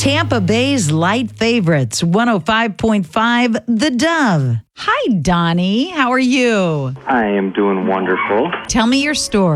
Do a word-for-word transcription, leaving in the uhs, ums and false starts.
Tampa Bay's light favorites, one oh five point five, The Dove. Hi, Donnie. How are you? I am doing wonderful. Tell me your story.